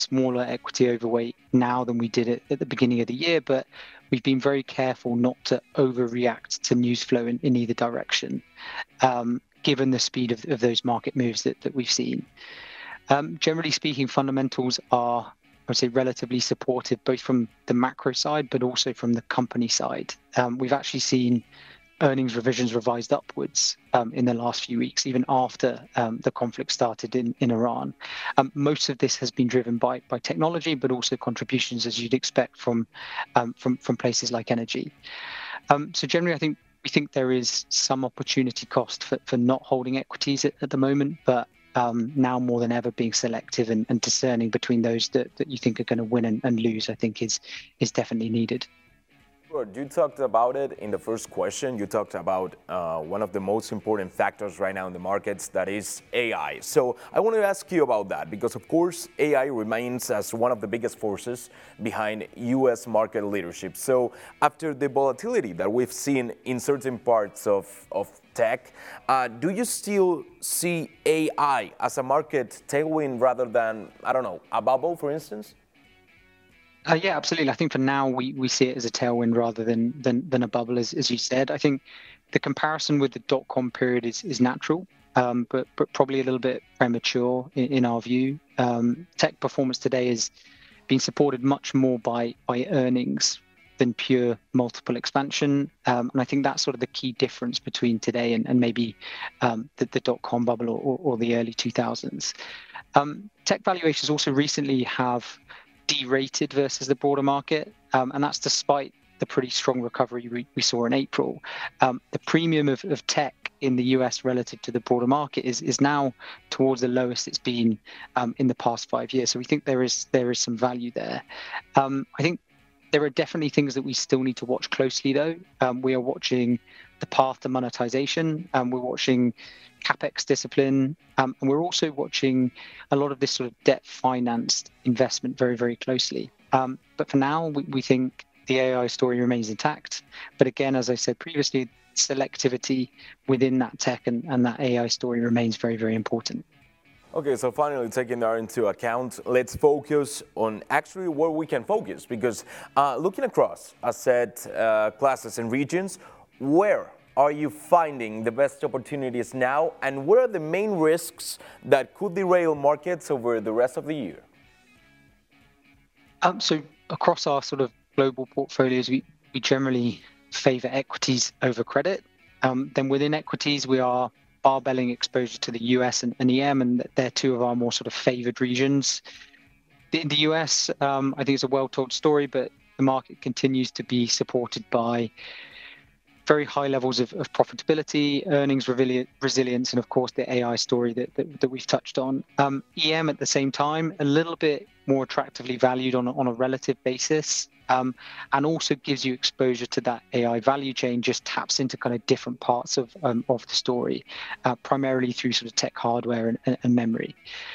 smaller equity overweight now than we did at the beginning of the year, but we've been very careful not to overreact to news flow in either direction, given the speed of those market moves that we've seen. Generally speaking, fundamentals are, I would say, relatively supportive, both from the macro side, but also from the company side. We've actually seen earnings revisions revised upwards in the last few weeks, even after the conflict started in Iran. Most of this has been driven by technology, but also contributions, as you'd expect, from places like energy. So generally, we think there is some opportunity cost for not holding equities at the moment, but now more than ever being selective and discerning between those that you think are going to win and lose, I think is definitely needed. You talked about it in the first question. You talked about one of the most important factors right now in the markets, that is AI. So I want to ask you about that because, of course, AI remains as one of the biggest forces behind U.S. market leadership. So after the volatility that we've seen in certain parts of tech, do you still see AI as a market tailwind rather than, I don't know, a bubble, for instance? Yeah, absolutely. I think for now we see it as a tailwind rather than a bubble, as you said. I think the comparison with the dot-com period is natural, but probably a little bit premature in our view. Tech performance today is being supported much more by earnings than pure multiple expansion, and I think that's sort of the key difference between today and maybe the dot-com bubble or the early 2000s. Tech valuations also recently have derated versus the broader market, and that's despite the pretty strong recovery we saw in April. The premium of tech in the US relative to the broader market is now towards the lowest it's been in the past 5 years. So we think there is some value there. I think there are definitely things that we still need to watch closely, though. We are watching the path to monetization, and we're watching CapEx discipline, and we're also watching a lot of this sort of debt-financed investment very, very closely. But for now, we think the AI story remains intact. But again, as I said previously, selectivity within that tech and that AI story remains very, very important. Okay, so finally, taking that into account, let's focus on actually where we can focus, because looking across asset classes and regions, where are you finding the best opportunities now, and what are the main risks that could derail markets over the rest of the year? So across our sort of global portfolios, we generally favor equities over credit. Then within equities, we are barbelling exposure to the US and EM, and they're two of our more sort of favored regions. In the US, I think it's a well-told story, but the market continues to be supported by very high levels of profitability, earnings resilience, and of course the AI story that we've touched on. EM at the same time, a little bit more attractively valued on a relative basis, and also gives you exposure to that AI value chain, just taps into kind of different parts of the story, primarily through sort of tech hardware and memory.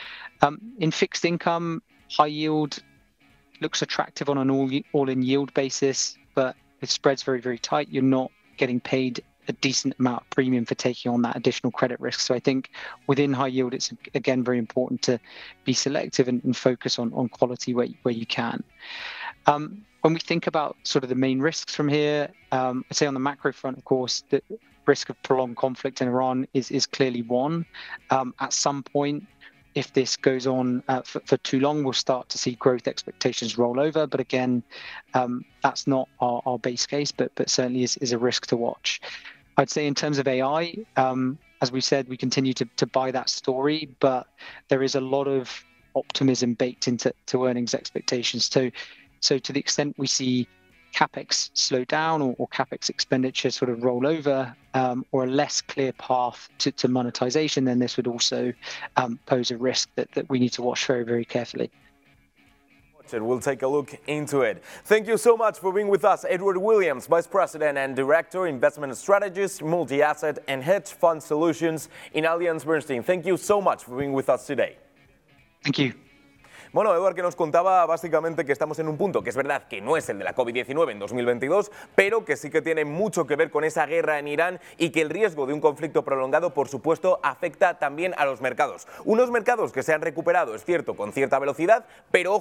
In fixed income, high yield looks attractive on an all-in yield basis, but with spreads very, very tight, you're not getting paid a decent amount of premium for taking on that additional credit risk. So I think within high yield, it's again very important to be selective and focus on quality where you can. When we think about sort of the main risks from here, I'd say on the macro front, of course, the risk of prolonged conflict in Iran is clearly one. At some point, if this goes on for too long, we'll start to see growth expectations roll over. But again, that's not our base case, but certainly is a risk to watch. I'd say in terms of AI, as we said, we continue to buy that story, but there is a lot of optimism baked into earnings expectations. So to the extent we see CapEx slow down or CapEx expenditure sort of roll over, or a less clear path to monetization, then this would also pose a risk that we need to watch very, very carefully. We'll take a look into it. Thank you so much for being with us, Edward Williams, Vice President and Director, Investment Strategist, Multi-Asset and Hedge Fund Solutions in AllianceBernstein. Thank you so much for being with us today. Thank you. Bueno, Eduard, que nos contaba básicamente que estamos en un punto que es verdad que no es el de la COVID-19 en 2022, pero que sí que tiene mucho que ver con esa guerra en Irán y que el riesgo de un conflicto prolongado, por supuesto, afecta también a los mercados. Unos mercados que se han recuperado, es cierto, con cierta velocidad, pero